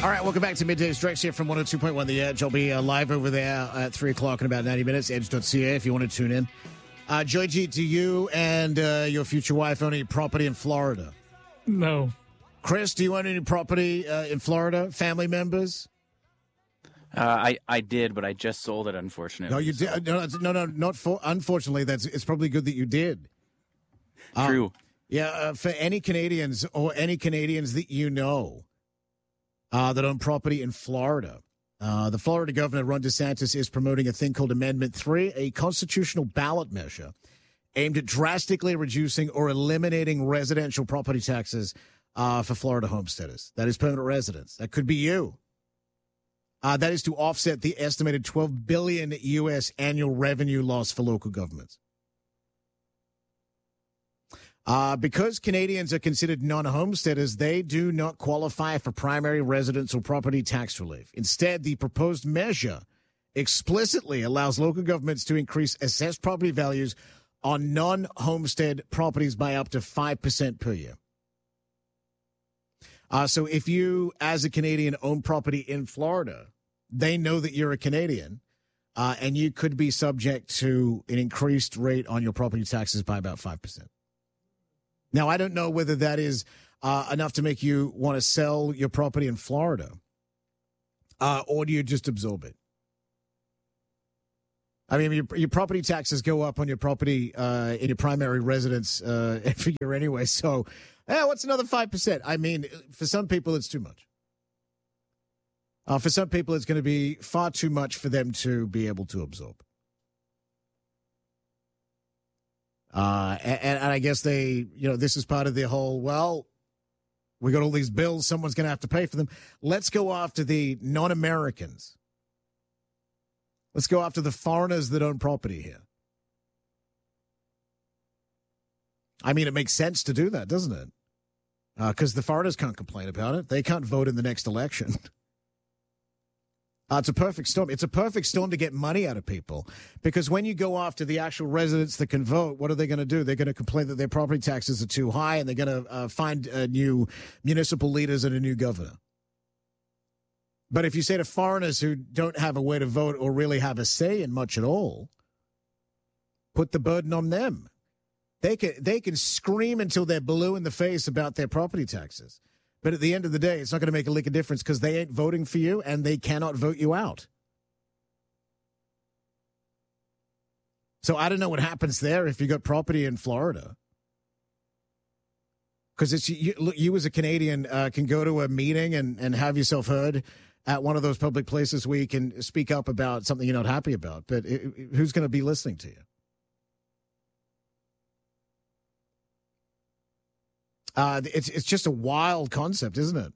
All right, welcome back to Midday Stretch here from 102.1 The Edge. I'll be live over there at 3 o'clock in about 90 minutes, edge.ca if you want to tune in. Joji, do you and your future wife own any property in Florida? No. Chris, do you own any property in Florida? Family members? I did, but I just sold it, unfortunately. No, you did. No, not for. Unfortunately, it's probably good that you did. True. For any Canadians or any Canadians that you know that own property in Florida, the Florida governor, Ron DeSantis, is promoting a thing called Amendment 3, a constitutional ballot measure aimed at drastically reducing or eliminating residential property taxes for Florida homesteaders. That is permanent residents. That could be you. That is to offset the estimated $12 billion U.S. annual revenue loss for local governments. Because Canadians are considered non-homesteaders, they do not qualify for primary residence or property tax relief. Instead, the proposed measure explicitly allows local governments to increase assessed property values on non-homestead properties by up to 5% per year. So if you, as a Canadian, own property in Florida, they know that you're a Canadian, and you could be subject to an increased rate on your property taxes by about 5%. Now, I don't know whether that is enough to make you want to sell your property in Florida, or do you just absorb it? I mean, your property taxes go up on your property in your primary residence every year anyway. So, what's another 5%? I mean, for some people, it's too much. For some people, it's going to be far too much for them to be able to absorb. And I guess this is part of the whole, well, we got all these bills, someone's going to have to pay for them. Let's go after the non-Americans. Let's go after the foreigners that own property here. I mean, it makes sense to do that, doesn't it? Because the foreigners can't complain about it. They can't vote in the next election. It's a perfect storm. It's a perfect storm to get money out of people, because when you go after the actual residents that can vote, what are they going to do? They're going to complain that their property taxes are too high, and they're going to find new municipal leaders and a new governor. But if you say to foreigners who don't have a way to vote or really have a say in much at all, put the burden on them. They can scream until they're blue in the face about their property taxes. But at the end of the day, it's not going to make a lick of difference because they ain't voting for you and they cannot vote you out. So I don't know what happens there if you got property in Florida. Because it's you as a Canadian can go to a meeting and have yourself heard at one of those public places where you can speak up about something you're not happy about. But who's going to be listening to you? It's just a wild concept, isn't it?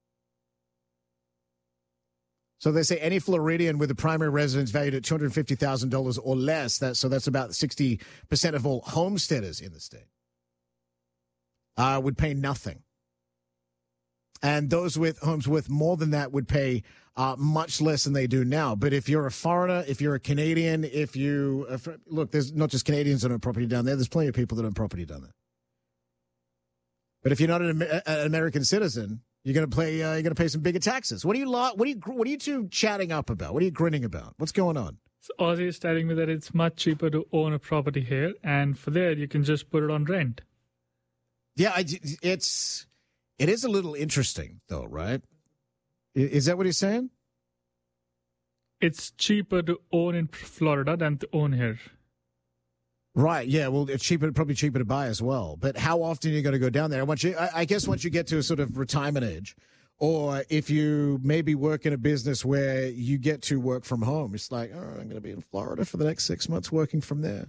So they say any Floridian with a primary residence valued at $250,000 or less, that's about 60% of all homesteaders in the state, would pay nothing. And those with homes worth more than that would pay much less than they do now. But if you're a foreigner, if you're a Canadian, look, there's not just Canadians that own property down there. There's plenty of people that own property down there. But if you're not an American citizen, you're going to pay some bigger taxes. What are you two chatting up about? What are you grinning about? What's going on? So Ozzy is telling me that it's much cheaper to own a property here, and for there you can just put it on rent. Yeah, it is a little interesting though, right? Is that what he's saying? It's cheaper to own in Florida than to own here. Right, yeah, well, it's probably cheaper to buy as well. But how often are you going to go down there? I guess once you get to a sort of retirement age, or if you maybe work in a business where you get to work from home, it's like, I'm going to be in Florida for the next 6 months working from there.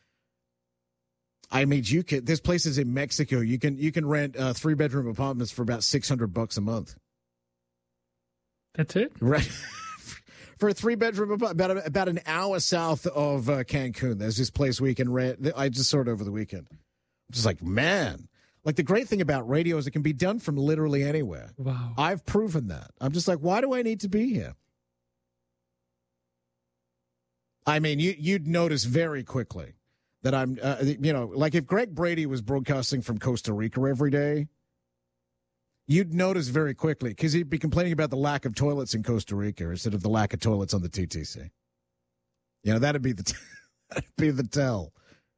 I mean, there's places in Mexico, you can rent 3-bedroom apartments for about $600 a month. That's it? Right. For a 3-bedroom, about an hour south of Cancun, there's this place we can rent. I just saw it over the weekend. I'm just like, man. Like, the great thing about radio is it can be done from literally anywhere. Wow. I've proven that. I'm just like, why do I need to be here? I mean, you'd notice very quickly that I'm, like if Greg Brady was broadcasting from Costa Rica every day, you'd notice very quickly because he'd be complaining about the lack of toilets in Costa Rica instead of the lack of toilets on the TTC. That'd be that'd be the tell.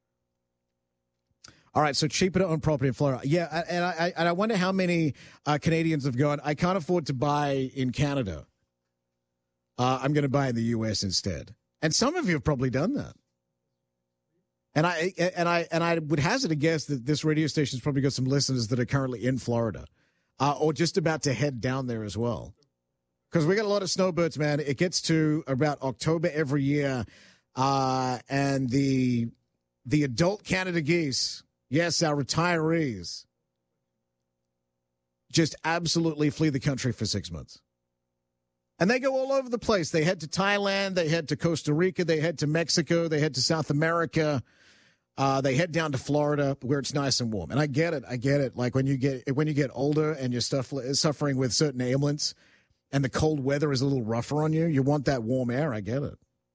All right, so cheaper to own property in Florida. Yeah, and I wonder how many Canadians have gone, I can't afford to buy in Canada. I'm going to buy in the U.S. instead. And some of you have probably done that. And I would hazard a guess that this radio station's probably got some listeners that are currently in Florida or just about to head down there as well. Because we got a lot of snowbirds, man. It gets to about October every year. And the adult Canada geese, yes, our retirees, just absolutely flee the country for 6 months. And they go all over the place. They head to Thailand. They head to Costa Rica. They head to Mexico. They head to South America. They head down to Florida where it's nice and warm. And I get it. Like when you get older and you're suffering with certain ailments and the cold weather is a little rougher on you, you want that warm air. I get it.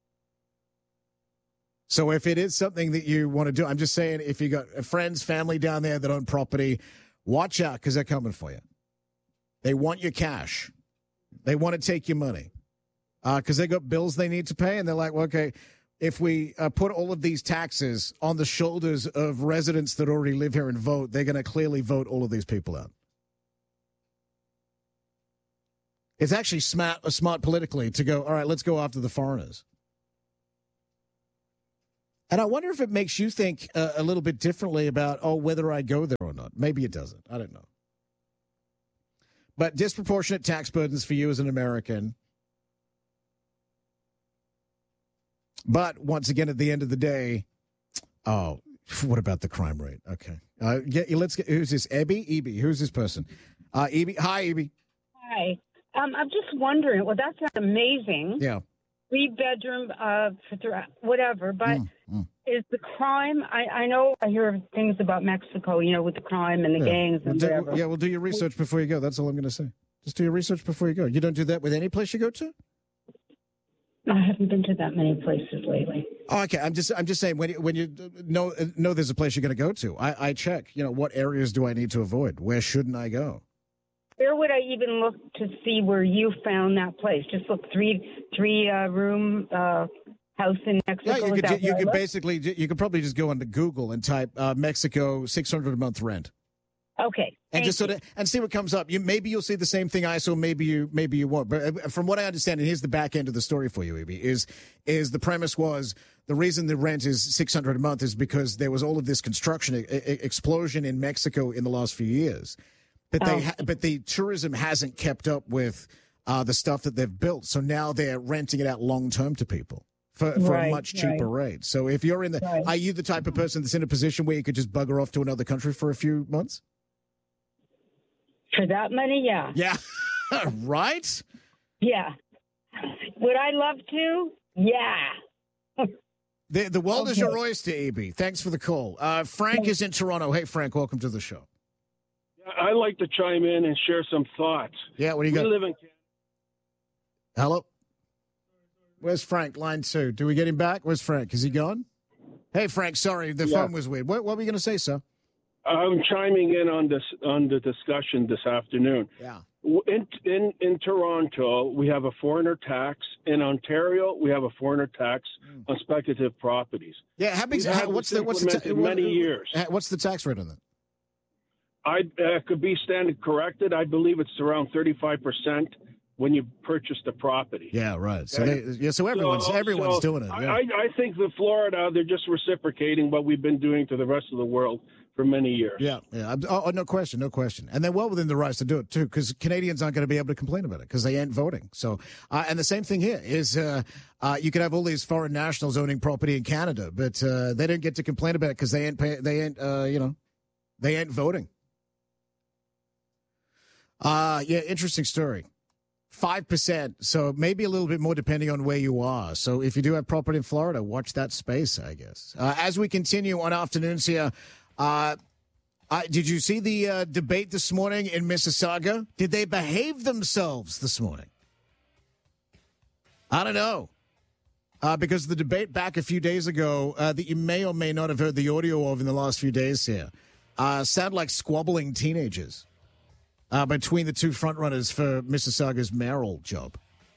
So if it is something that you want to do, I'm just saying if you got friends, family down there that own property, watch out because they're coming for you. They want your cash. They want to take your money because they got bills they need to pay. And they're like, well, okay, if we put all of these taxes on the shoulders of residents that already live here and vote, they're going to clearly vote all of these people out. It's actually smart politically to go, all right, let's go after the foreigners. And I wonder if it makes you think a little bit differently about, whether I go there or not. Maybe it doesn't. I don't know. But disproportionate tax burdens for you as an American. But once again, at the end of the day, what about the crime rate? Okay. Who's this? Ebby? Who's this person? Ebby. Hi, Ebby. Hi. I'm just wondering, well, that sounds amazing. Yeah. 3-bedroom, whatever, but is the crime, I know I hear things about Mexico, with the crime and the gangs and whatever. Well, do your research before you go. That's all I'm going to say. Just do your research before you go. You don't do that with any place you go to? I haven't been to that many places lately. Oh, okay. I'm just saying when you know there's a place you're going to go to, I check, what areas do I need to avoid? Where shouldn't I go? Where would I even look to see where you found that place? Just look three room house in Mexico. Yeah, you could probably just go onto Google and type Mexico $600 a month rent. Okay. And just and see what comes up. Maybe you'll see the same thing I saw. Maybe you won't. But from what I understand, and here's the back end of the story for you, Evie, is the premise was the reason the rent is $600 a month is because there was all of this construction explosion in Mexico in the last few years. But the tourism hasn't kept up with the stuff that they've built. So now they're renting it out long term to people for a much cheaper rate. So if you're are you the type of person that's in a position where you could just bugger off to another country for a few months? For that money, yeah. Yeah. Right? Yeah. Would I love to? Yeah. The world is your oyster, EB. Thanks for the call. Frank is in Toronto. Hey, Frank, welcome to the show. I'd like to chime in and share some thoughts. Yeah, what do you got? We live in Canada. Hello? Where's Frank? Line 2. Do we get him back? Where's Frank? Is he gone? Hey, Frank, sorry, the phone was weird. What were you going to say, sir? I'm chiming in on the discussion this afternoon. Yeah. In Toronto, we have a foreigner tax. In Ontario, we have a foreigner tax on speculative properties. Yeah, what's many years? What's the tax rate on that? I could be standing corrected. I believe it's around 35% when you purchase the property. Yeah, right. So everyone's doing it. Yeah. I think that Florida, they're just reciprocating what we've been doing to the rest of the world for many years. Yeah. No question. And they're well within the rights to do it too, because Canadians aren't going to be able to complain about it because they ain't voting. So, and the same thing here is you could have all these foreign nationals owning property in Canada, but they don't get to complain about it because they ain't voting. Interesting story. 5%, so maybe a little bit more depending on where you are. So if you do have property in Florida, watch that space, I guess. As we continue on afternoons here, did you see the debate this morning in Mississauga? Did they behave themselves this morning? I don't know. Because the debate back a few days ago that you may or may not have heard the audio of in the last few days here sound like squabbling teenagers. between the two frontrunners for Mississauga's mayoral job.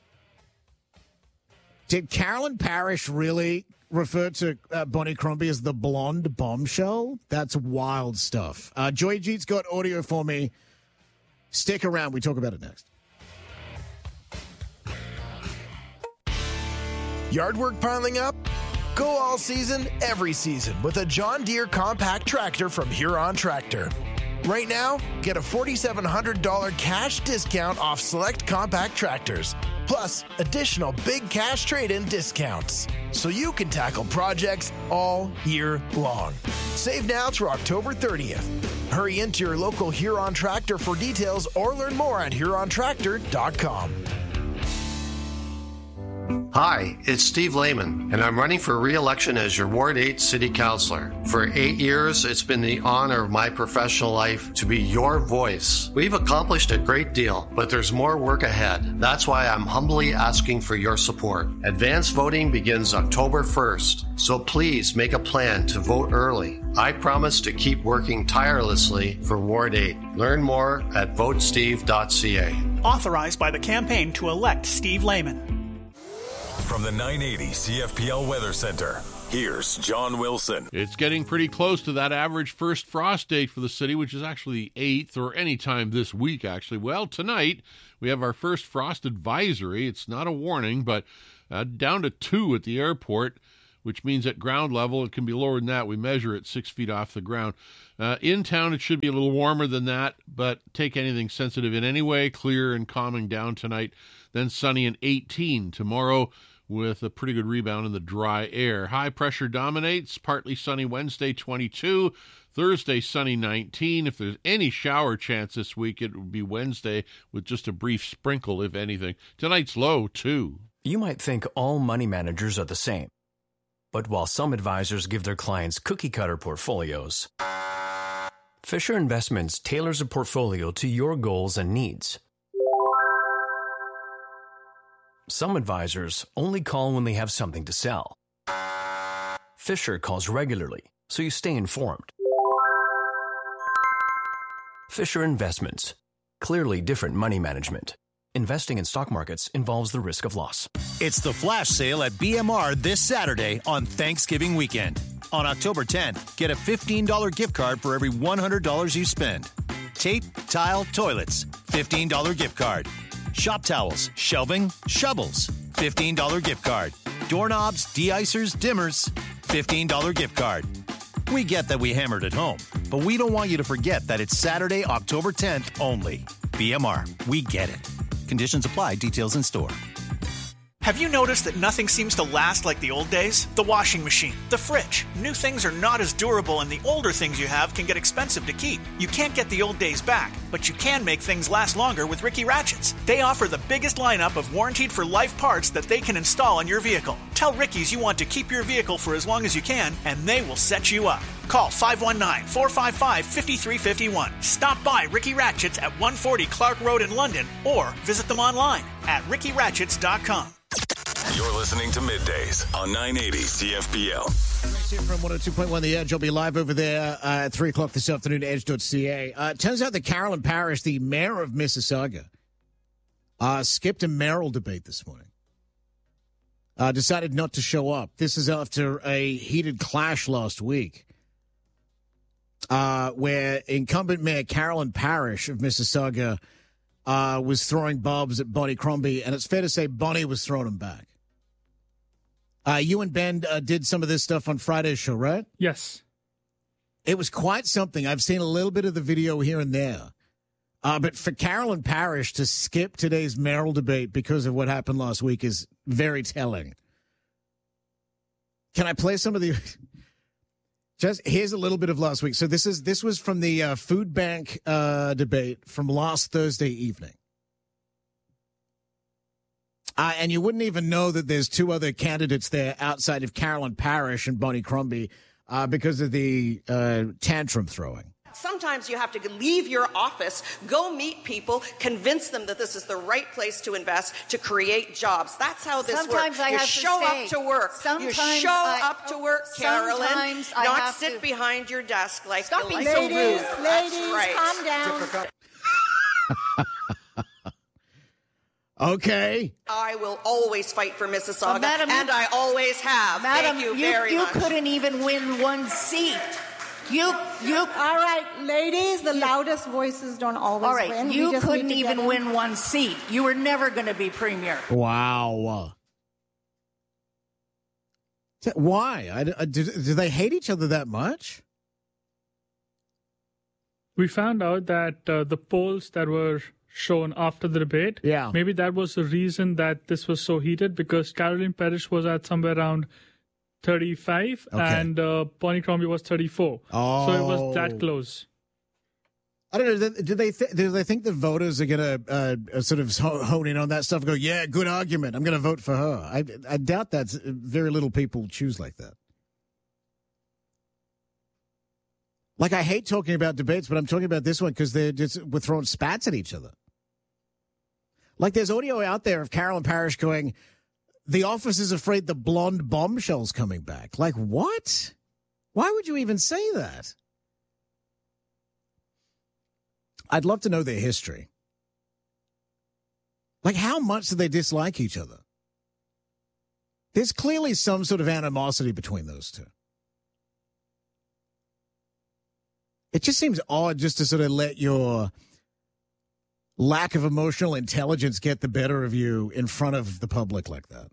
Did Carolyn Parrish really refer to Bonnie Crombie as the blonde bombshell? That's wild stuff. Joy Jeet's got audio for me. Stick around. We talk about it next. Yard work piling up? Go all season, every season with a John Deere compact tractor from Huron Tractor. Right now, get a $4,700 cash discount off select compact tractors, plus additional big cash trade-in discounts, so you can tackle projects all year long. Save now through October 30th. Hurry into your local Huron Tractor for details or learn more at HuronTractor.com. Hi, it's Steve Lehman, and I'm running for re-election as your Ward 8 City Councilor. For 8 years, it's been the honor of my professional life to be your voice. We've accomplished a great deal, but there's more work ahead. That's why I'm humbly asking for your support. Advance voting begins October 1st, so please make a plan to vote early. I promise to keep working tirelessly for Ward 8. Learn more at votesteve.ca. Authorized by the campaign to elect Steve Lehman. From the 980 CFPL Weather Center, here's John Wilson. It's getting pretty close to that average first frost date for the city, which is actually the 8th, or any time this week, actually. Well, tonight we have our first frost advisory. It's not a warning, but down to 2 at the airport, which means at ground level it can be lower than that. We measure it 6 feet off the ground. In town, it should be a little warmer than that, but take anything sensitive in any way. Clear and calming down tonight. Then sunny and 18 tomorrow, with a pretty good rebound in the dry air. High pressure dominates. Partly sunny Wednesday, 22. Thursday, sunny, 19. If there's any shower chance this week, it would be Wednesday with just a brief sprinkle, if anything. Tonight's low, 2. You might think all money managers are the same. But while some advisors give their clients cookie-cutter portfolios, Fisher Investments tailors a portfolio to your goals and needs. Some advisors only call when they have something to sell. Fisher calls regularly, so you stay informed. Fisher Investments. Clearly different money management. Investing in stock markets involves the risk of loss. It's the flash sale at BMR this Saturday on Thanksgiving weekend. On October 10th, get a $15 gift card for every $100 you spend. Tape, tile, toilets, $15 gift card. Shop towels, shelving, shovels, $15 gift card. Doorknobs, de-icers, dimmers, $15 gift card. We get that we hammered at home, but we don't want you to forget that it's Saturday, October 10th only. BMR, we get it. Conditions apply. Details in store. Have you noticed that nothing seems to last like the old days? The washing machine, the fridge. New things are not as durable, and the older things you have can get expensive to keep. You can't get the old days back, but you can make things last longer with Ricky Ratchets. They offer the biggest lineup of warranted for life parts that they can install on your vehicle. Tell Ricky's you want to keep your vehicle for as long as you can, and they will set you up. Call 519-455-5351. Stop by Ricky Ratchets at 140 Clark Road in London, or visit them online at rickyratchets.com. You're listening to Middays on 980 CFPL. From 102.1 The Edge. I'll be live over there at 3 o'clock this afternoon at edge.ca. It turns out that Carolyn Parrish, the mayor of Mississauga, skipped a mayoral debate this morning. Decided not to show up. This is after a heated clash last week where incumbent Mayor Carolyn Parrish of Mississauga was throwing bobs at Bonnie Crombie, and it's fair to say Bonnie was throwing them back. You and Ben did some of this stuff on Friday's show, right? Yes. It was quite something. I've seen a little bit of the video here and there. But for Carolyn Parrish to skip today's mayoral debate because of what happened last week is very telling. Can I play some of the... Just here's a little bit of last week. So this was from the food bank debate from last Thursday evening. And you wouldn't even know that there's two other candidates there outside of Carolyn Parrish and Bonnie Crombie because of the tantrum throwing. Sometimes you have to leave your office, go meet people, convince them that this is the right place to invest, to create jobs. That's how this sometimes works. I you have show to stay. up to work. Sometimes you show up to work, Carolyn, not sit behind your desk like Stop being so rude. Ladies, right. calm down. Okay. I will always fight for Mississauga, and I always have. Madam, Thank you very much. You couldn't even win one seat. All right, ladies, the loudest voices don't always win. All right, you couldn't even win one seat. You were never going to be premier. Wow. Why? Do they hate each other that much? We found out that the polls that were shown after the debate, maybe that was the reason that this was so heated, because Caroline Parrish was at somewhere around 35 and Bonnie Crombie was 34. So it was that close. I don't know. Do they think the voters are going to sort of hone in on that stuff and go, yeah, good argument, I'm going to vote for her? I doubt that very little people choose like that. Like, I hate talking about debates, but I'm talking about this one because we're throwing spats at each other. Like, there's audio out there of Caroline Parrish going, the office is afraid the blonde bombshell's coming back. Like, what? Why would you even say that? I'd love to know their history. Like, how much do they dislike each other? There's clearly some sort of animosity between those two. It just seems odd just to sort of let your lack of emotional intelligence get the better of you in front of the public like that.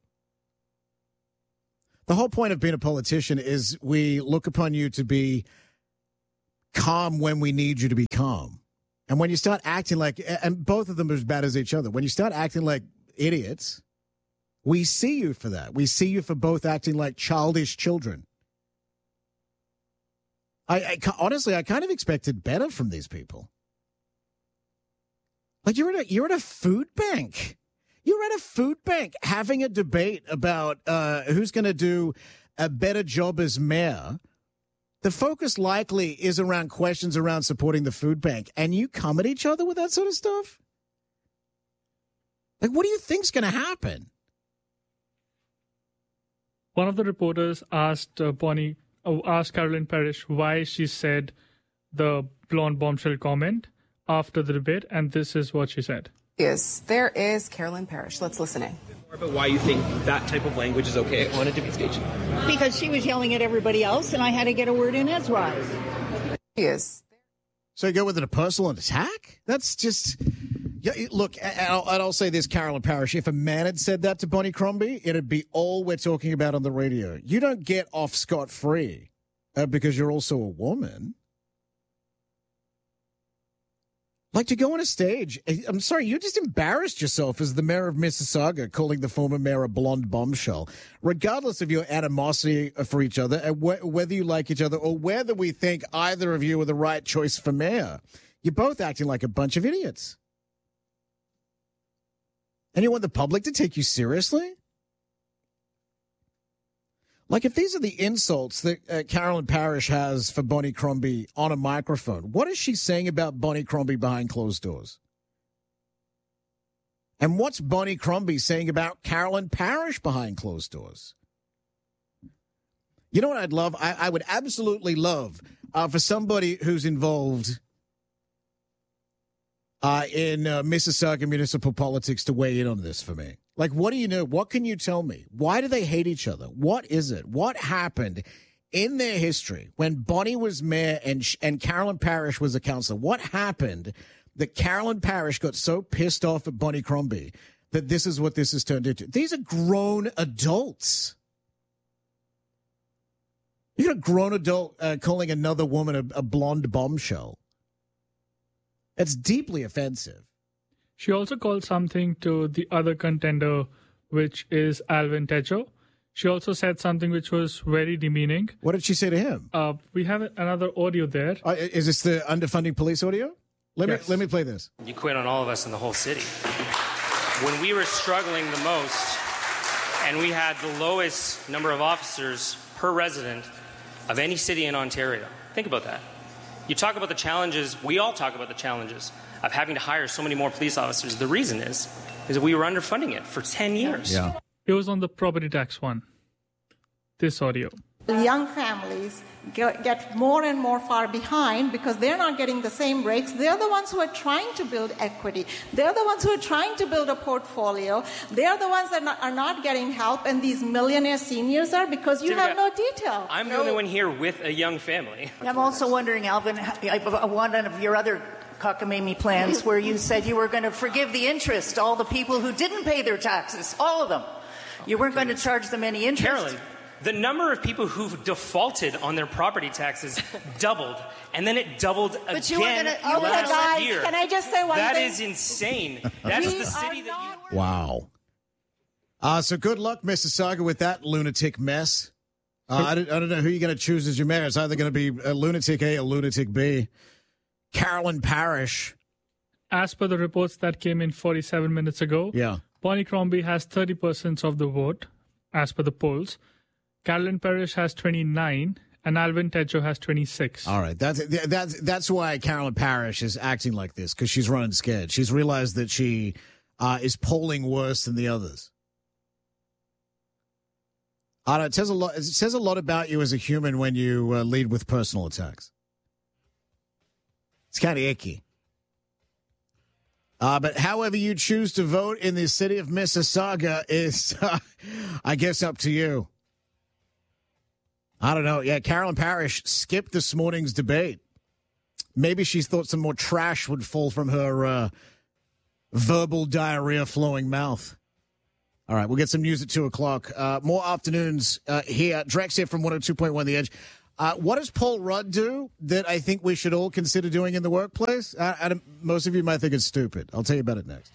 The whole point of being a politician is we look upon you to be calm when we need you to be calm. And when you start acting like, and both of them are as bad as each other, when you start acting like idiots, we see you for that. We see you for both acting like childish children. Honestly, I kind of expected better from these people. Like, you're at a food bank. You're at a food bank having a debate about who's going to do a better job as mayor. The focus likely is around questions around supporting the food bank, and you come at each other with that sort of stuff? Like, what do you think's going to happen? One of the reporters asked Caroline Parrish why she said the blonde bombshell comment after the debate, and this is what she said. Yes, there is Caroline Parrish. Let's listen in. More about why you think that type of language is okay on a debate stage. Because she was yelling at everybody else, and I had to get a word in edgewise. Yes. So you go with it a personal attack? That's just... Yeah, look, I'll say this, Caroline Parrish. If a man had said that to Bonnie Crombie, it'd be all we're talking about on the radio. You don't get off scot-free because you're also a woman. Like, to go on a stage, I'm sorry, you just embarrassed yourself as the mayor of Mississauga, calling the former mayor a blonde bombshell. Regardless of your animosity for each other, and whether you like each other, or whether we think either of you are the right choice for mayor, you're both acting like a bunch of idiots. And you want the public to take you seriously? Like, if these are the insults that Caroline Parrish has for Bonnie Crombie on a microphone, what is she saying about Bonnie Crombie behind closed doors? And what's Bonnie Crombie saying about Caroline Parrish behind closed doors? You know what I'd love? I would absolutely love for somebody who's involved in Mississauga municipal politics to weigh in on this for me. Like, what do you know? What can you tell me? Why do they hate each other? What is it? What happened in their history when Bonnie was mayor and Caroline Parrish was a councillor? What happened that Caroline Parrish got so pissed off at Bonnie Crombie that this is what this has turned into? These are grown adults. You got a grown adult calling another woman a blonde bombshell. It's deeply offensive. She also called something to the other contender, which is Alvin Tejo. She also said something which was very demeaning. What did she say to him? We have another audio there. Is this the underfunding police audio? Let me play this. You quit on all of us in the whole city. When we were struggling the most, and we had the lowest number of officers per resident of any city in Ontario. Think about that. You talk about the challenges, we all talk about the challenges of having to hire so many more police officers. The reason is that we were underfunding it for 10 years. Yeah. It was on the property tax one. This audio. Young families get more and more far behind because they're not getting the same breaks. They're the ones who are trying to build equity. They're the ones who are trying to build a portfolio. They're the ones that are not getting help, and these millionaire seniors are because you have no detail. I'm the only one here with a young family. I'm also wondering, Alvin, one of your other cockamamie plans where you said you were going to forgive the interest, all the people who didn't pay their taxes, all of them. You weren't going to charge them any interest. Carolyn, the number of people who've defaulted on their property taxes doubled, and then it doubled again last year. Can I just say one thing? That is insane. That's the city that you... Wow. So good luck, Mississauga, with that lunatic mess. I don't know who you're going to choose as your mayor. It's either going to be a lunatic A or lunatic B. Carolyn Parish. As per the reports that came in 47 minutes ago, Bonnie Crombie has 30% of the vote, as per the polls. Carolyn Parish has 29, and Alvin Tejo has 26. All right, that's why Carolyn Parish is acting like this, because she's running scared. She's realized that she is polling worse than the others. I don't know, it says a lot about you as a human when you lead with personal attacks. It's kind of icky. But however you choose to vote in the city of Mississauga is, I guess, up to you. I don't know. Yeah, Carolyn Parish skipped this morning's debate. Maybe she thought some more trash would fall from her verbal diarrhea-flowing mouth. All right, we'll get some news at 2 o'clock. More afternoons here. Drex here from 102.1 The Edge. What does Paul Rudd do that I think we should all consider doing in the workplace? Most of you might think it's stupid. I'll tell you about it next.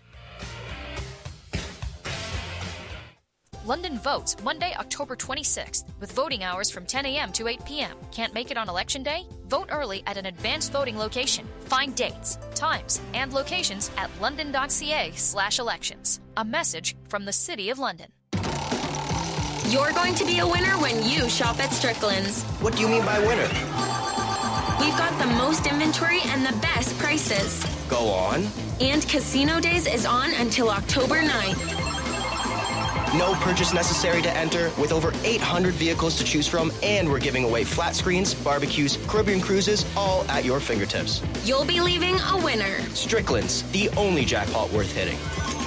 London votes Monday, October 26th, with voting hours from 10 a.m. to 8 p.m. Can't make it on Election Day? Vote early at an advanced voting location. Find dates, times, and locations at london.ca/elections. A message from the City of London. You're going to be a winner when you shop at Strickland's. What do you mean by winner? We've got the most inventory and the best prices. Go on. And Casino Days is on until October 9th. No purchase necessary to enter, with over 800 vehicles to choose from, and we're giving away flat screens, barbecues, Caribbean cruises, all at your fingertips. You'll be leaving a winner. Strickland's, the only jackpot worth hitting.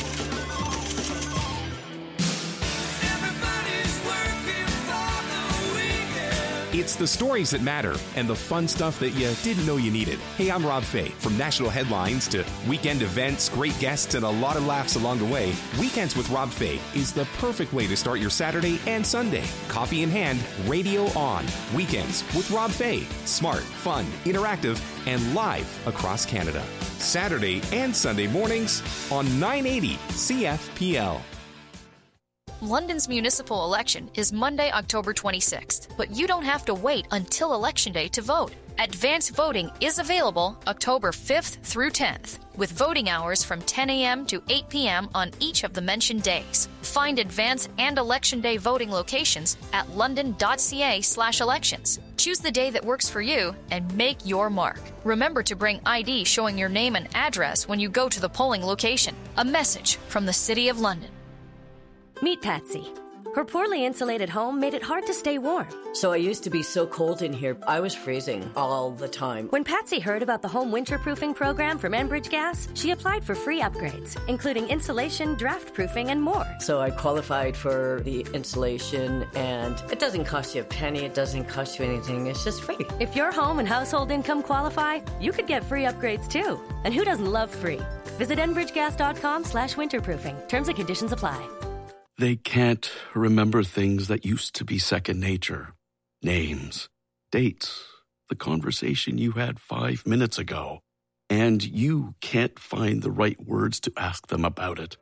It's the stories that matter and the fun stuff that you didn't know you needed. Hey, I'm Rob Fay. From national headlines to weekend events, great guests, and a lot of laughs along the way, Weekends with Rob Fay is the perfect way to start your Saturday and Sunday. Coffee in hand, radio on. Weekends with Rob Fay. Smart, fun, interactive, and live across Canada. Saturday and Sunday mornings on 980 CFPL. London's municipal election is Monday, October 26th, but you don't have to wait until Election Day to vote. Advanced voting is available October 5th through 10th, with voting hours from 10 a.m. to 8 p.m. on each of the mentioned days. Find advance and Election Day voting locations at london.ca/elections. Choose the day that works for you and make your mark. Remember to bring ID showing your name and address when you go to the polling location. A message from the City of London. Meet Patsy. Her poorly insulated home made it hard to stay warm. So I used to be so cold in here, I was freezing all the time. When Patsy heard about the home winterproofing program from Enbridge Gas, she applied for free upgrades, including insulation, draft proofing, and more. So I qualified for the insulation, and it doesn't cost you a penny, it doesn't cost you anything, it's just free. If your home and household income qualify, you could get free upgrades too. And who doesn't love free? Visit enbridgegas.com/winterproofing. Terms and conditions apply. They can't remember things that used to be second nature. Names, dates, the conversation you had 5 minutes ago. And you can't find the right words to ask them about it.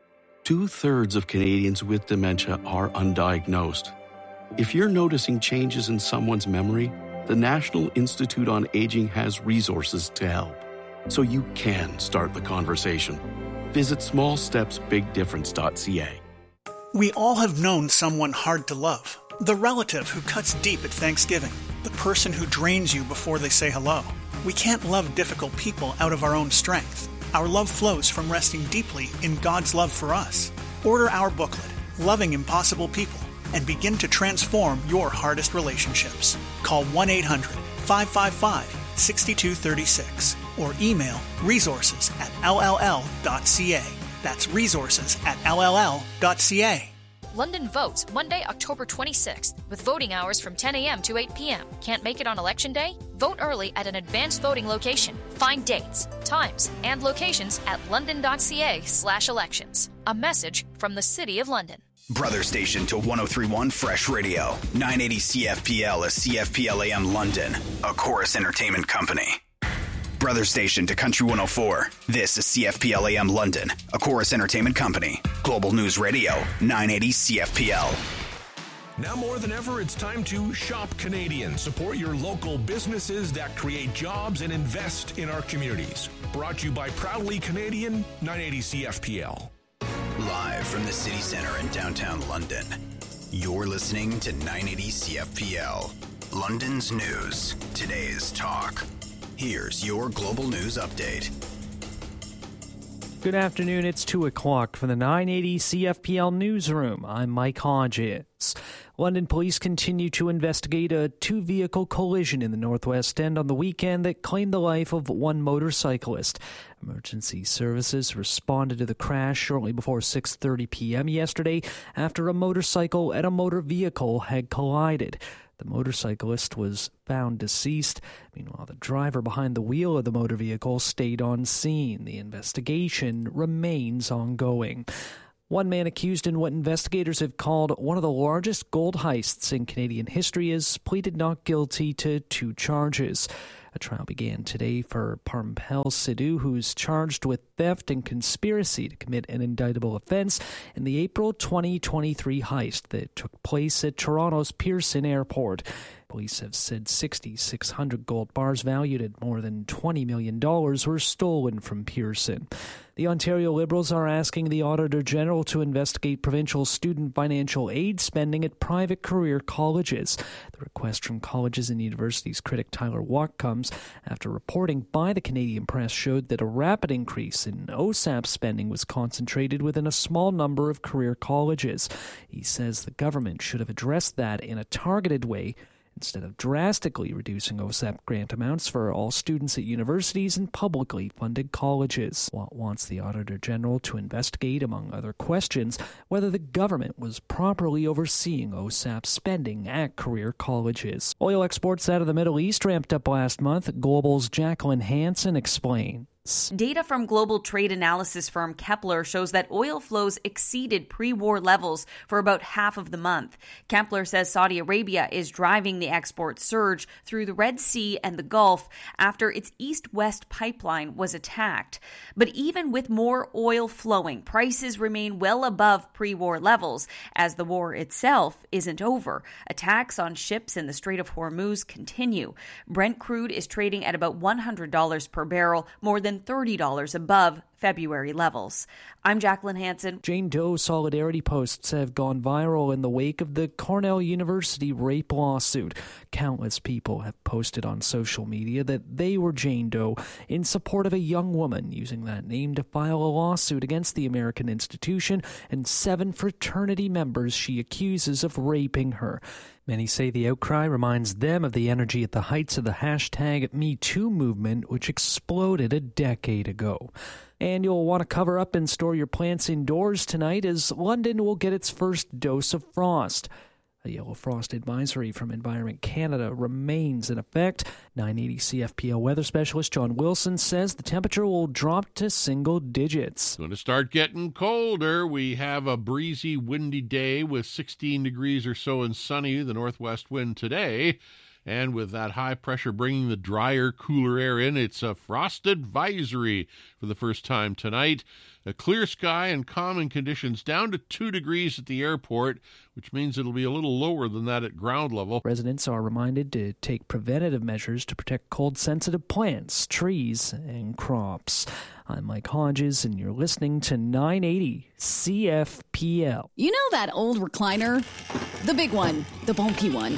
2/3 of Canadians with dementia are undiagnosed. If you're noticing changes in someone's memory, the National Institute on Aging has resources to help. So you can start the conversation. Visit smallstepsbigdifference.ca. We all have known someone hard to love. The relative who cuts deep at Thanksgiving. The person who drains you before they say hello. We can't love difficult people out of our own strength. Our love flows from resting deeply in God's love for us. Order our booklet, Loving Impossible People. and begin to transform your hardest relationships. Call 1-800-555-6236 or email resources@lll.ca. That's resources@lll.ca. London votes Monday, October 26th, with voting hours from 10 a.m. to 8 p.m. Can't make it on Election Day? Vote early at an advanced voting location. Find dates, times, and locations at london.ca/elections. A message from the City of London. Brother station to 103.1 Fresh Radio. 980 CFPL is CFPL AM London, a Chorus Entertainment company. Brother station to Country 104. This is CFPL AM London, a Chorus Entertainment company. Global News Radio, 980 CFPL. Now more than ever, it's time to shop Canadian. Support your local businesses that create jobs and invest in our communities. Brought to you by Proudly Canadian, 980 CFPL. Live from the City Centre in downtown London, you're listening to 980 CFPL. London's news, today's talk. Here's your global news update. Good afternoon, it's 2 o'clock from the 980 CFPL newsroom. I'm Mike Hodges. London police continue to investigate a two-vehicle collision in the Northwest End on the weekend that claimed the life of one motorcyclist. Emergency services responded to the crash shortly before 6:30 p.m. yesterday after a motorcycle and a motor vehicle had collided. The motorcyclist was found deceased. Meanwhile, the driver behind the wheel of the motor vehicle stayed on scene. The investigation remains ongoing. One man accused in what investigators have called one of the largest gold heists in Canadian history has pleaded not guilty to 2 charges. A trial began today for Parmpel Sidhu, who's charged with theft and conspiracy to commit an indictable offense in the April 2023 heist that took place at Toronto's Pearson Airport. Police have said 6,600 gold bars valued at more than $20 million were stolen from Pearson. The Ontario Liberals are asking the Auditor General to investigate provincial student financial aid spending at private career colleges. The request from colleges and universities critic Tyler Watt comes after reporting by the Canadian Press showed that a rapid increase in OSAP spending was concentrated within a small number of career colleges. He says the government should have addressed that in a targeted way instead of drastically reducing OSAP grant amounts for all students at universities and publicly funded colleges. Watt wants the Auditor General to investigate, among other questions, whether the government was properly overseeing OSAP spending at career colleges. Oil exports out of the Middle East ramped up last month. Global's Jacqueline Hansen explains. Data from global trade analysis firm Kepler shows that oil flows exceeded pre-war levels for about half of the month. Kepler says Saudi Arabia is driving the export surge through the Red Sea and the Gulf after its east-west pipeline was attacked. But even with more oil flowing, prices remain well above pre-war levels as the war itself isn't over. Attacks on ships in the Strait of Hormuz continue. Brent crude is trading at about $100 per barrel, more than $30 above February levels. I'm Jacqueline Hansen. Jane Doe solidarity posts have gone viral in the wake of the Cornell University rape lawsuit. Countless people have posted on social media that they were Jane Doe in support of a young woman using that name to file a lawsuit against the American institution and 7 fraternity members she accuses of raping her. Many say the outcry reminds them of the energy at the heights of the hashtag #MeToo movement, which exploded a decade ago. And you'll want to cover up and store your plants indoors tonight as London will get its first dose of frost. A yellow frost advisory from Environment Canada remains in effect. 980 CFPL weather specialist John Wilson says the temperature will drop to single digits. It's going to start getting colder. We have a breezy, windy day with 16 degrees or so and sunny, the northwest wind today. And with that high pressure bringing the drier, cooler air in, it's a frost advisory for the first time tonight. A clear sky and calming conditions down to 2 degrees at the airport, which means it'll be a little lower than that at ground level. Residents are reminded to take preventative measures to protect cold-sensitive plants, trees, and crops. I'm Mike Hodges, and you're listening to 980 CFPL. You know that old recliner? The big one, the bulky one.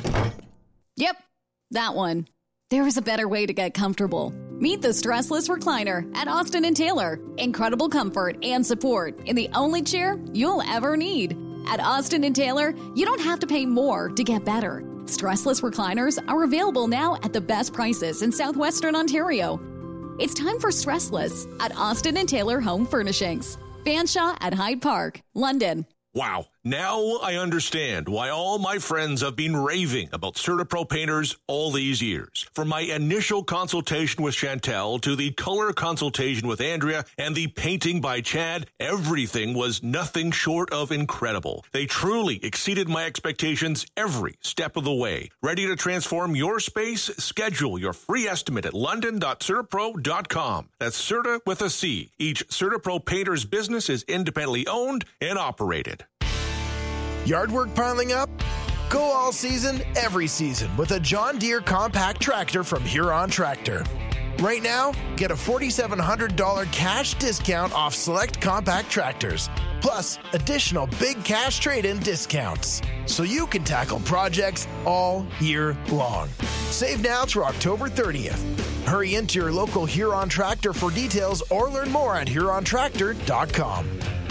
Yep, that one. There is a better way to get comfortable. Meet the Stressless Recliner at Austin & Taylor. Incredible comfort and support in the only chair you'll ever need. At Austin & Taylor, you don't have to pay more to get better. Stressless recliners are available now at the best prices in southwestern Ontario. It's time for Stressless at Austin & Taylor Home Furnishings. Fanshawe at Hyde Park, London. Wow. Now I understand why all my friends have been raving about CertaPro painters all these years. From my initial consultation with Chantel to the color consultation with Andrea and the painting by Chad, everything was nothing short of incredible. They truly exceeded my expectations every step of the way. Ready to transform your space? Schedule your free estimate at london.certapro.com. That's Certa with a C. Each CertaPro painter's business is independently owned and operated. Yard work piling up? Go all season, every season with a John Deere compact tractor from Huron Tractor. Right now, get a $4,700 cash discount off select compact tractors, plus additional big cash trade-in discounts, so you can tackle projects all year long. Save now through October 30th. Hurry into your local Huron Tractor for details or learn more at HuronTractor.com.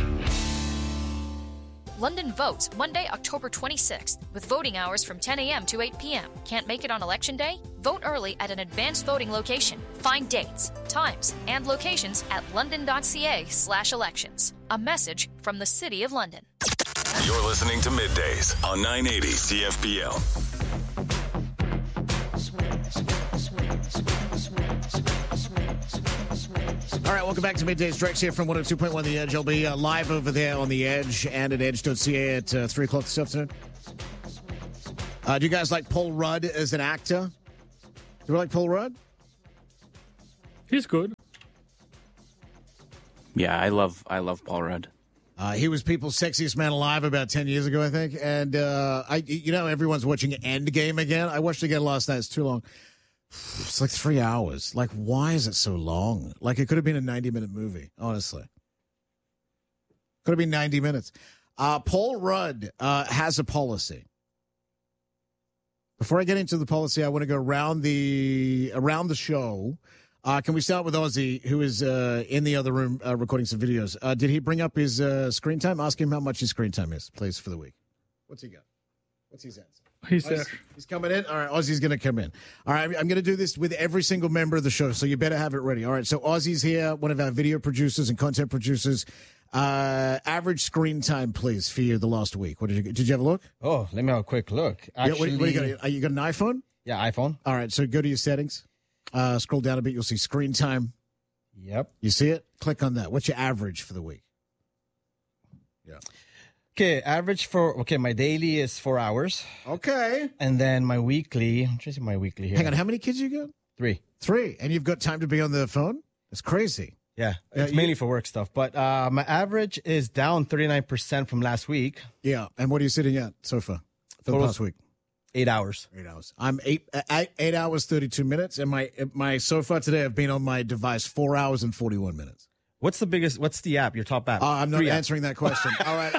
London votes Monday, October 26th, with voting hours from 10 a.m. to 8 p.m. Can't make it on Election Day? Vote early at an advanced voting location. Find dates, times, and locations at london.ca/elections. A message from the City of London. You're listening to Middays on 980 CFPL. All right, welcome back to Middays. Drex here from 102.1 The Edge. I'll be live over there on The Edge and at edge.ca at 3 o'clock this afternoon. Do you guys like Paul Rudd as an actor? Do you like Paul Rudd? He's good. Yeah, I love Paul Rudd. He was people's sexiest man alive about 10 years ago, I think. And, everyone's watching Endgame again. I watched it again last night. It's too long. It's like 3 hours. Like, why is it so long? Like, it could have been a 90-minute movie, honestly. Could have been 90 minutes. Paul Rudd has a policy. Before I get into the policy, I want to go around the show. Can we start with Ozzy, who is in the other room recording some videos? Did he bring up his screen time? Ask him how much his screen time is, please, for the week. What's he got? What's his answer? He's there. He's coming in. All right, Ozzy's going to come in. All right, I'm going to do this with every single member of the show, so you better have it ready. All right, so Ozzy's here, one of our video producers and content producers. Average screen time, please, for you the last week. What did you have a look? Oh, let me have a quick look. Actually, what you got? You got an iPhone? Yeah, iPhone. All right, so go to your settings. Scroll down a bit. You'll see screen time. Yep. You see it? Click on that. What's your average for the week? Yeah. Okay, my daily is 4 hours. Okay. And then my weekly, I'm trying to see my weekly here. Hang on, how many kids you got? 3. 3. And you've got time to be on the phone? That's crazy. Yeah, it's mainly for work stuff. But my average is down 39% from last week. Yeah, and what are you sitting at so far for the past week? 8 hours. 8 hours. I'm 8 hours, 32 minutes. And my so far today, I've been on my device 4 hours and 41 minutes. What's the app, your top app? I'm not answering that question. All right.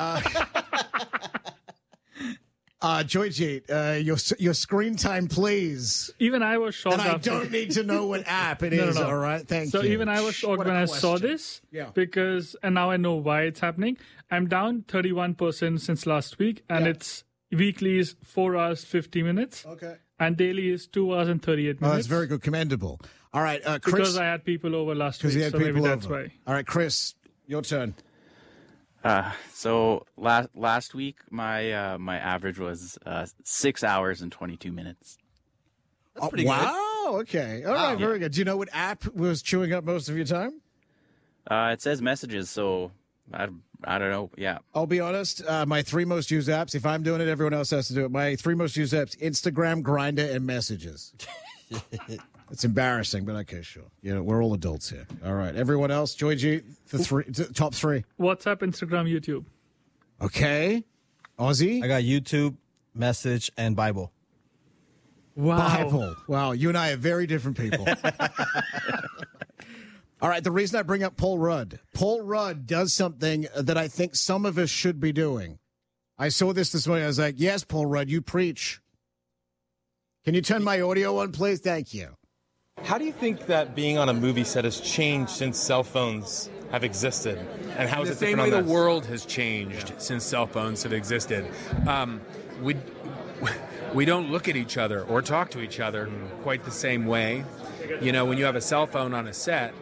Joyjit, your screen time, please. Even I was shocked. And I don't need to know what app it is, all right? Thank you. So even I was shocked when I saw this. Yeah. Because, and now I know why it's happening. I'm down 31% since last week, and it's weekly is 4 hours, 50 minutes. Okay. And daily is 2 hours and 38 minutes. Oh, that's very good. Commendable. All right, Chris. Because I had people over last week, so maybe that's why. All right, Chris, your turn. So last week, my average was 6 hours and 22 minutes. That's pretty good. Wow, okay. All right, very good. Do you know what app was chewing up most of your time? It says messages, so I don't know. Yeah. I'll be honest, my 3 most used apps, if I'm doing it, everyone else has to do it. My 3 most used apps, Instagram, Grindr, and Messages. It's embarrassing, but okay, sure. We're all adults here. All right. Everyone else, Joy G, top 3. WhatsApp, Instagram, YouTube. Okay. Ozzy? I got YouTube, Message, and Bible. Wow. Bible. Wow. You and I are very different people. All right. The reason I bring up Paul Rudd does something that I think some of us should be doing. I saw this morning. I was like, yes, Paul Rudd, you preach. Can you turn my audio on, please? Thank you. How do you think that being on a movie set has changed since cell phones have existed, and how is it the same different way on the this? world has changed since cell phones have existed. We don't look at each other or talk to each other quite the same way. You know, when you have a cell phone on a set,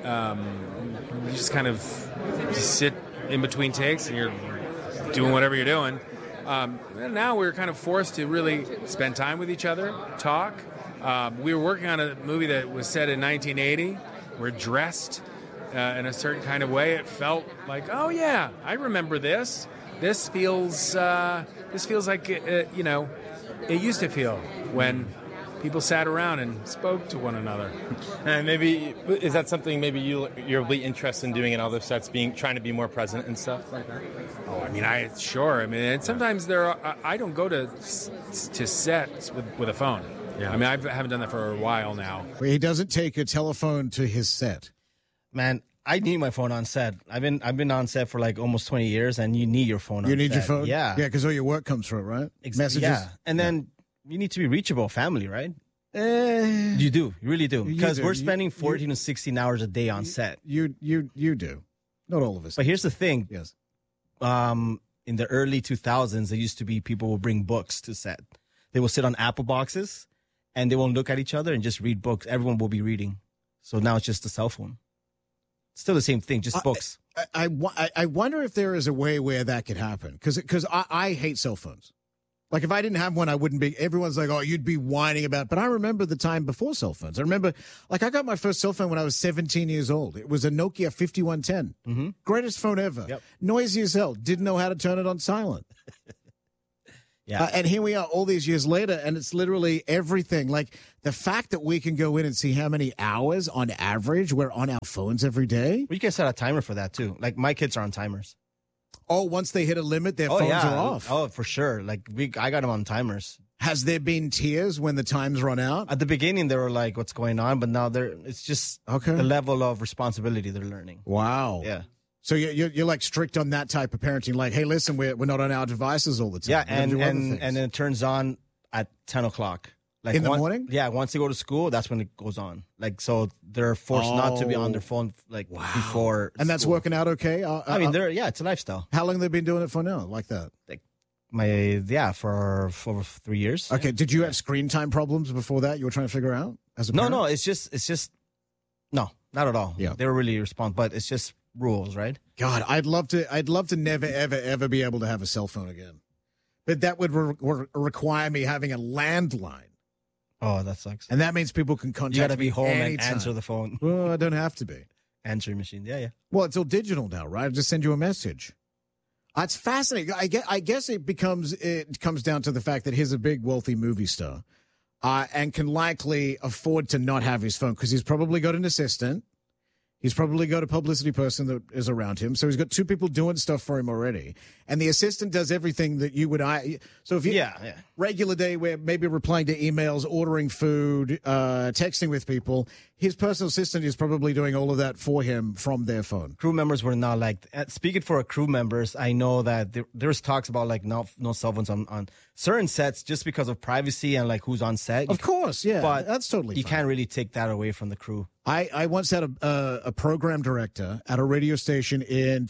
you just kind of sit in between takes and you're doing whatever you're doing. And now we're kind of forced to really spend time with each other, talk. We were working on a movie that was set in 1980. We're dressed in a certain kind of way. It felt like, oh yeah, I remember this. This feels like you know, it used to feel when people sat around and spoke to one another. And maybe is that something maybe you'll be interested in doing in other sets, trying to be more present and stuff like that? Oh, I mean, and sometimes I don't go to sets with a phone. Yeah. I mean, I haven't done that for a while now. He doesn't take a telephone to his set. Man, I need my phone on set. I've been on set for like almost 20 years, and you need your phone on set. You need your phone? Yeah. Yeah, because all your work comes through it, right? Messages? Yeah. And then you need to be reachable, family, right? You do. You really do. Because we're spending 14 to 16 hours a day on set. You do. Not all of us. But here's the thing. Yes. In the early 2000s, there used to be people will bring books to set. They will sit on Apple boxes, and they won't look at each other and just read books. Everyone will be reading. So now it's just a cell phone. Still the same thing, just books. I wonder if there is a way where that could happen. Because I hate cell phones. Like, if I didn't have one, I wouldn't be. Everyone's like, oh, you'd be whining about it. But I remember the time before cell phones. I remember, like, I got my first cell phone when I was 17 years old. It was a Nokia 5110. Mm-hmm. Greatest phone ever. Yep. Noisy as hell. Didn't know how to turn it on silent. Yeah. And here we are all these years later, and it's literally everything. Like, the fact that we can go in and see how many hours on average we're on our phones every day. We can set a timer for that, too. Like, my kids are on timers. Oh, once they hit a limit, their phones are off. Oh, for sure. Like, I got them on timers. Has there been tears when the times run out? At the beginning, they were like, what's going on? But now it's just the level of responsibility they're learning. Wow. Yeah. So you're like strict on that type of parenting. Like, hey, listen, we're not on our devices all the time. Yeah, and then it turns on at 10 o'clock. Like in the morning? Yeah, once they go to school, that's when it goes on. Like, so they're forced not to be on their phone before. And that's working out okay? I mean, it's a lifestyle. How long have they been doing it for now, like that? For over 3 years. Okay, did you have screen time problems before that you were trying to figure out as a parent? No, it's just, no, not at all. Yeah. They were really responsible, but it's just rules, right? God, I'd love to never, ever, ever be able to have a cell phone again. But that would require me having a landline. Oh, that sucks. And that means people can contact me. You got to be home anytime. and answer the phone. Well, I don't have to be. Answering machine. Yeah. Well, it's all digital now, right? I just send you a message. It's fascinating. I guess it comes down to the fact that he's a big, wealthy movie star and can likely afford to not have his phone because he's probably got an assistant. He's probably got a publicity person that is around him. So he's got two people doing stuff for him already. And the assistant does everything that you would. So if you regular day where maybe replying to emails, ordering food, texting with people, his personal assistant is probably doing all of that for him from their phone. Crew members were not like, speaking for crew members, I know that there's talks about like no cell phones on certain sets just because of privacy and like who's on set. Of course, yeah. But that's totally you fine. can't really take that away from the crew. I once had a program director at a radio station in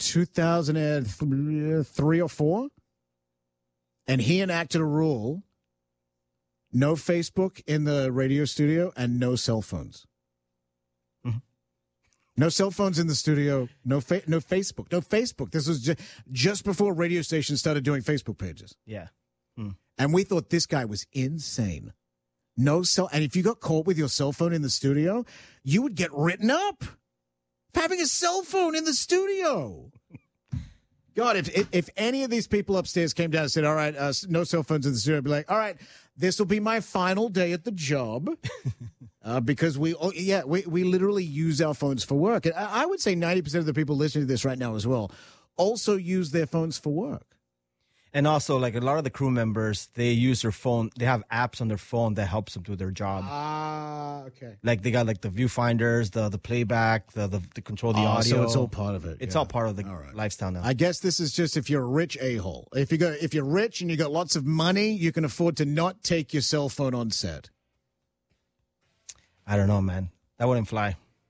2003 or 4, and he enacted a rule: no Facebook in the radio studio and no cell phones. Mm-hmm. No cell phones in the studio. No Facebook. No Facebook. This was just before radio stations started doing Facebook pages. Yeah, and we thought this guy was insane. No cell, and if you got caught with your cell phone in the studio, you would get written up for having a cell phone in the studio. God, if any of these people upstairs came down and said, "All right, no cell phones in the studio," I'd be like, "All right, this will be my final day at the job," because we literally use our phones for work. And I would say 90% of the people listening to this right now as well also use their phones for work. And also, like a lot of the crew members, they use their phone. They have apps on their phone that helps them do their job. Okay. Like they got like the viewfinders, the playback, the control the audio. So it's all part of it. It's all part of the lifestyle now. I guess this is just if you're a rich a-hole. If you're rich and you got lots of money, you can afford to not take your cell phone on set. I don't know, man. That wouldn't fly.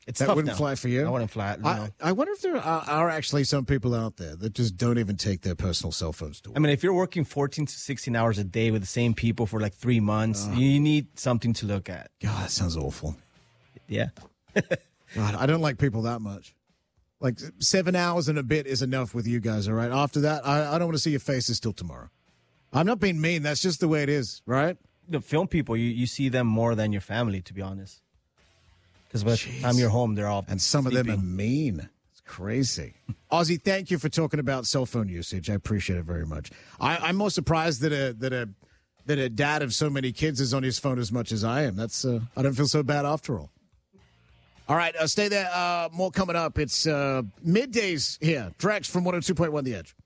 It's that tough wouldn't now. fly for you? I wouldn't fly. I wonder if there are actually some people out there that just don't even take their personal cell phones to work. I mean, if you're working 14 to 16 hours a day with the same people for like 3 months, you need something to look at. God, that sounds awful. Yeah. God, I don't like people that much. Like 7 hours and a bit is enough with you guys, all right? After that, I don't want to see your faces till tomorrow. I'm not being mean. That's just the way it is, right? The film people, you see them more than your family, to be honest. Because by the time you're home, they're all And some sleeping. of them are mean. It's crazy. Ozzy, thank you for talking about cell phone usage. I appreciate it very much. I'm more surprised that a dad of so many kids is on his phone as much as I am. That's I don't feel so bad after all. All right, stay there. More coming up. It's middays here. Drex from 102.1 The Edge.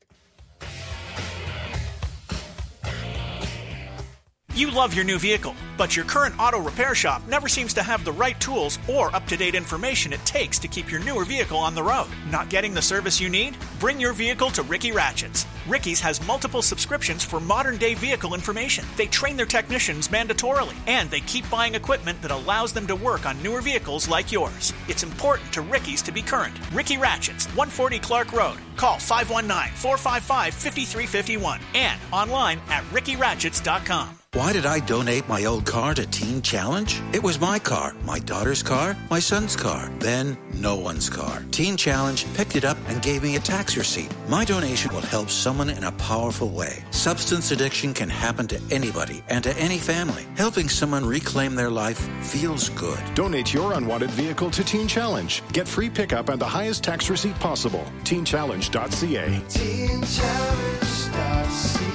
You love your new vehicle, but your current auto repair shop never seems to have the right tools or up-to-date information it takes to keep your newer vehicle on the road. Not getting the service you need? Bring your vehicle to Ricky Ratchets. Ricky's has multiple subscriptions for modern-day vehicle information. They train their technicians mandatorily, and they keep buying equipment that allows them to work on newer vehicles like yours. It's important to Ricky's to be current. Ricky Ratchets, 140 Clark Road. Call 519-455-5351 and online at rickyratchets.com. Why did I donate my old car to Teen Challenge? It was my car, my daughter's car, my son's car, then no one's car. Teen Challenge picked it up and gave me a tax receipt. My donation will help someone in a powerful way. Substance addiction can happen to anybody and to any family. Helping someone reclaim their life feels good. Donate your unwanted vehicle to Teen Challenge. Get free pickup and the highest tax receipt possible. TeenChallenge.ca. TeenChallenge.ca.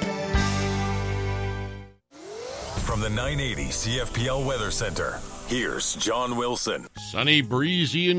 From the 980 CFPL Weather Center, here's John Wilson. Sunny, breezy, and